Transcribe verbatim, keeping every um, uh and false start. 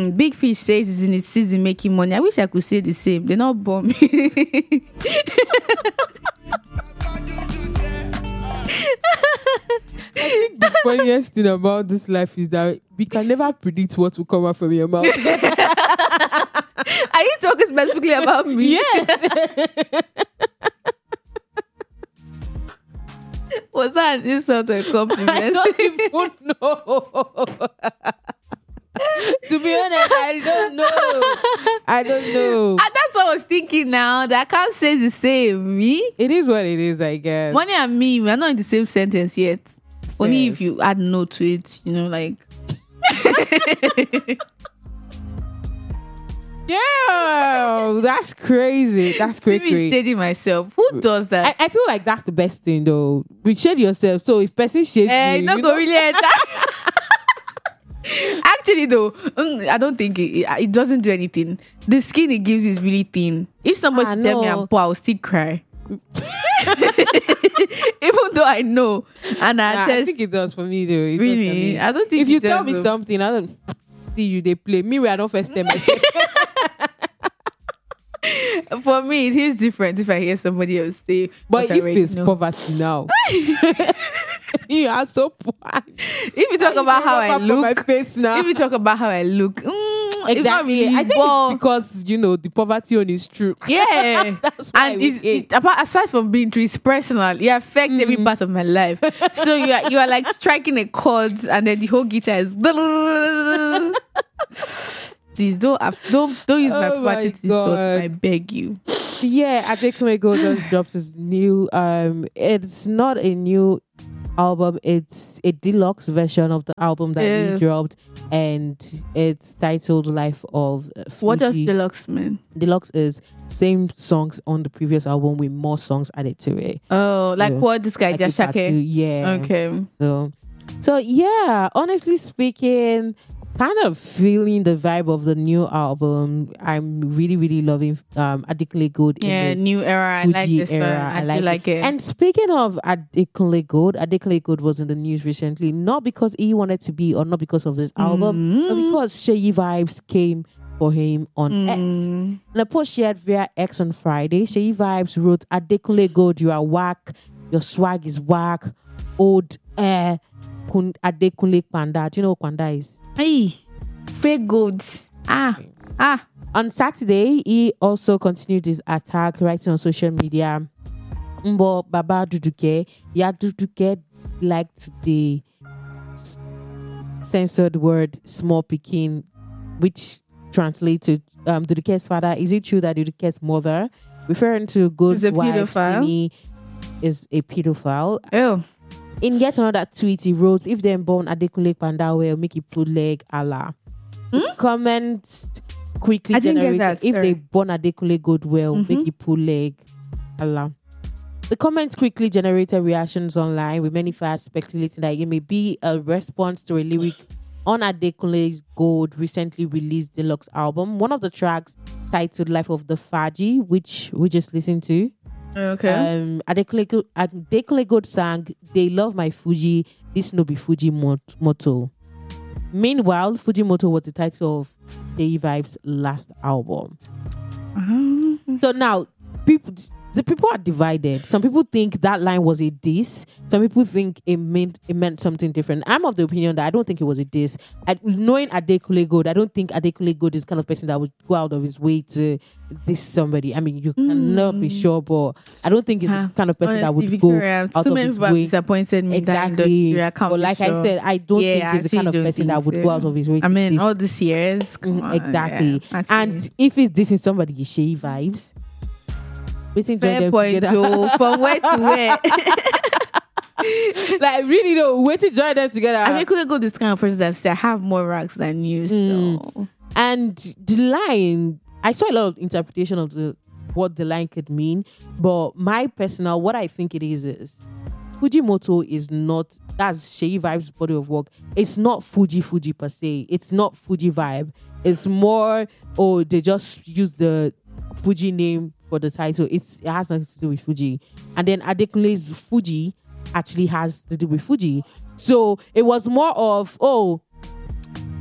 Mm, Big Fish says it's in its season making money. I wish I could say the same. They're not bomb me. I think the funniest thing about this life is that we can never predict what will come out from your mouth. Are you talking specifically about me? Yes. Was that an insult or a I compliment? don't even know. To be honest, I don't know. I don't know. And that's what I was thinking now. That I can't say the same. Me? It is what it is, I guess. Money and me, we're not in the same sentence yet. Only Yes. if you add no to it, you know, like. Yeah, that's crazy. That's See me crazy. shading myself. Who does that? I, I feel like that's the best thing though. We shade yourself. So if person shades Eh, you, not you go know- really enter. Actually, though, mm, I don't think it, it doesn't do anything. The skin it gives is really thin. If somebody Ah, should tell me no. I'm poor, I'll still cry. Even though I know, and I Nah, I test, think it does for me though. It does for really, me. I don't think If you it tell does, me though. something, I don't see you. They play me. Where I don't first tell myself. For me, it is different if I hear somebody else say. But what I if already it's know. poverty now, you are so poor. If you talk about how I look, my face now. if you talk about how I look, mm, it's not Exactly. really, I think but- it's because you know the poverty on is true. yeah, That's why and we it's, hate. it, apart, aside from being true, it's personal. It affects every part of my life. So you are you are like striking a chord, and then the whole guitar is. Please don't have- don't don't use my Oh my property to insult, God. I beg you. Yeah, Adekunle Gold just dropped his new. Um, it's not a new album. It's a deluxe version of the album that Yeah. he dropped, and it's titled "Life of uh, What does Fuji." deluxe mean? Deluxe is same songs on the previous album with more songs added to it. Oh, like Yeah. what this guy Like a just part two, Shake. yeah. Okay. So, so yeah, honestly speaking, kind of feeling the vibe of the new album. I'm really, really loving um Adekunle Gold in Yeah, this new era. I like Fuji this one. I, do like, it. And speaking of Adekunle Gold, Adekunle Gold was in the news recently, not because he wanted to be or not because of his album, but because Sheyi Vibes came for him on X. Mm. In a post shared via X on Friday, Sheyi Vibes wrote, Adekunle Gold, you are whack, your swag is whack, old air, kun Adekunle Kwanda. Do you know what Kwanda is? Hey, fake goods. Ah, ah. On Saturday, he also continued his attack, writing on social media, Mbo Baba Duduke, ya Duduke liked the s- censored word small picking, which translated um, Duduke's father. Is it true that Duduke's mother, referring to good Is a wife pedophile? Simi, is a pedophile? Oh. In yet another tweet, he wrote, if them born Adekunle Kwanda well, make it pull leg Allah. Comments quickly I didn't get generated. that, If sorry. they born Adekunle good well, make it pull leg Allah. The comments quickly generated reactions online, with many fans speculating that it may be a response to a lyric on Adekunle's Gold recently released deluxe album. One of the tracks titled Life of the Faji, which we just listened to. Okay. Um, Adekunle Go- Adekunle Gold sang, they love my Fuji, this no be Fuji mot- motto. Meanwhile, Fujimoto was the title of Sheyi Vibes' last album. So now, people, the people are divided. Some people think that line was a diss. Some people think it meant it meant something different. I'm of the opinion that I don't think it was a diss. I, knowing Adekunle Gold, I don't think Adekunle Gold is the kind of person that would go out of his way to diss somebody. I mean, you cannot be sure, but I don't think he's Ah, the kind of person that honestly, would go Victoria, out so of many his people have way. disappointed me in that Exactly. industry. I can't But be like I sure. said, I don't Yeah, think he's the kind of actually person don't that would think go so. out of his way I to mean, diss. all these years. Come Mm, on, exactly. yeah, actually. And if it's dissing somebody, you Sheyi Vibes. Waiting join fair them point, together. Joe. From where to where? Like really though, waiting join them together. I mean, couldn't go this kind of person that say I have more racks than you. So Mm. And the line, I saw a lot of interpretation of the what the line could mean, but my personal, what I think it is is Fujimoto is not, that's Sheyi Vibe's body of work. It's not Fuji Fuji per se. It's not Fuji Vibe. It's more, oh, they just use the Fuji name for the title. It's it has nothing to do with Fuji. And then Adekunle's Fuji actually has to do with Fuji. So it was more of, oh,